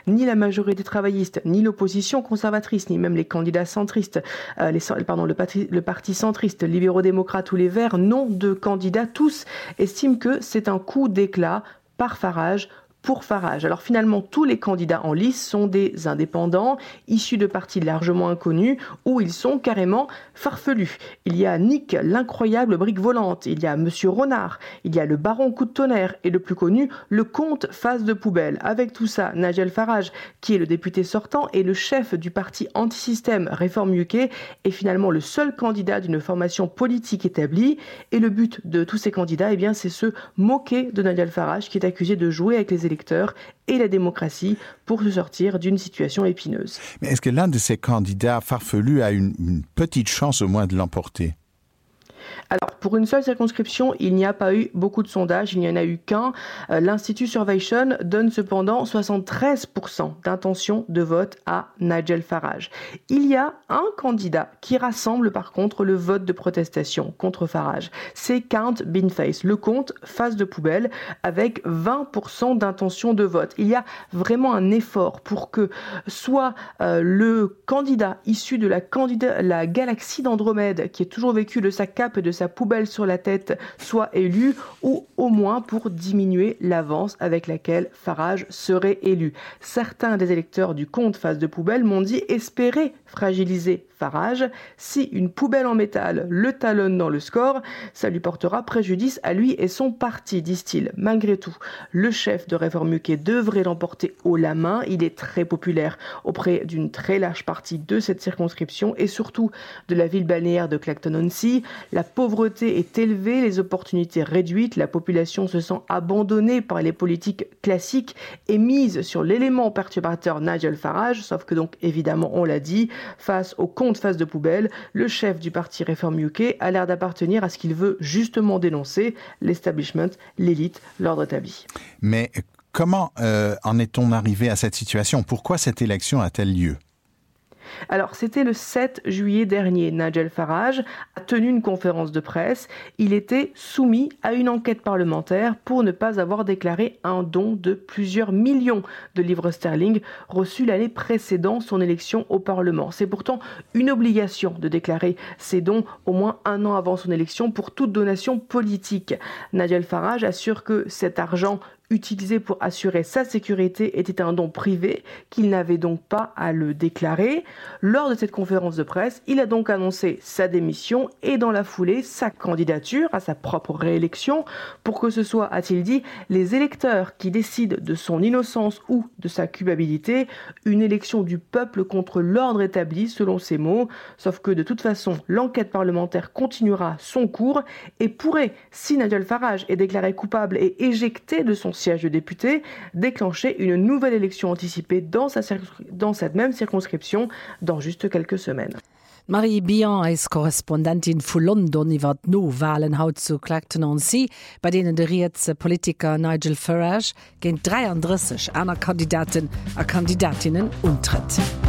Ni la majorité travailliste, ni l'opposition conservatrice, ni même les candidats centristes, le parti centriste, libéraux-démocrates ou les Verts, non de candidats, tous estiment que c'est un coup d'éclat par Farage pour Farage. Alors finalement, tous les candidats en lice sont des indépendants, issus de partis largement inconnus, ou ils sont carrément farfelus. Il y a Nick, l'incroyable brique volante, il y a Monsieur Renard, il y a le baron coup de tonnerre, et le plus connu, le comte face de poubelle. Avec tout ça, Nigel Farage, qui est le député sortant et le chef du parti anti-système Reform UK, est finalement le seul candidat d'une formation politique établie, et le but de tous ces candidats, eh bien, c'est se moquer de Nigel Farage, qui est accusé de jouer avec les électeurs et la démocratie pour se sortir d'une situation épineuse. Mais est-ce que l'un de ces candidats farfelus a une petite chance au moins de l'emporter ? Alors, pour une seule circonscription, il n'y a pas eu beaucoup de sondages, il n'y en a eu qu'un. L'Institut Survation donne cependant 73% d'intention de vote à Nigel Farage. Il y a un candidat qui rassemble par contre le vote de protestation contre Farage. C'est Count Beanface, le comte face de poubelle, avec 20% d'intention de vote. Il y a vraiment un effort pour que soit le candidat issu de la galaxie d'Andromède, qui est toujours vécu de sa cape et de sa poubelle sur la tête, soit élu, ou au moins pour diminuer l'avance avec laquelle Farage serait élu. Certains des électeurs du comte face de poubelle m'ont dit espérer fragiliser Farage. Si une poubelle en métal le talonne dans le score, ça lui portera préjudice à lui et son parti, disent-ils. Malgré tout, le chef de Reform UK devrait l'emporter haut la main. Il est très populaire auprès d'une très large partie de cette circonscription et surtout de la ville balnéaire de Clacton-on-Sea. La pauvreté est élevée, les opportunités réduites, la population se sent abandonnée par les politiques classiques et mise sur l'élément perturbateur Nigel Farage, sauf que donc évidemment on l'a dit, face au comte face de poubelle, le chef du parti Reform UK a l'air d'appartenir à ce qu'il veut justement dénoncer, l'establishment, l'élite, l'ordre établi. Mais comment en est-on arrivé à cette situation ? Pourquoi cette élection a-t-elle lieu ? Alors, c'était le 7 juillet dernier. Nigel Farage a tenu une conférence de presse. Il était soumis à une enquête parlementaire pour ne pas avoir déclaré un don de plusieurs millions de livres sterling reçus l'année précédant son élection au Parlement. C'est pourtant une obligation de déclarer ces dons au moins un an avant son élection pour toute donation politique. Nigel Farage assure que cet argent utilisé pour assurer sa sécurité était un don privé, qu'il n'avait donc pas à le déclarer. Lors de cette conférence de presse, il a donc annoncé sa démission et dans la foulée sa candidature à sa propre réélection pour que ce soit, a-t-il dit, les électeurs qui décident de son innocence ou de sa culpabilité, une élection du peuple contre l'ordre établi selon ses mots, sauf que de toute façon l'enquête parlementaire continuera son cours et pourrait, si Nigel Farage est déclaré coupable et éjecté de son siège de député, déclencher une nouvelle élection anticipée dans cette même circonscription dans juste quelques semaines. Marie Bian ist Korrespondentin vu London iwwer No-Wahlen haut zu Clacton-on-Sea, bei denen de Rietse Politiker Nigel Farage géint 33 aner Kandidaten a Kandidatinnen untritt.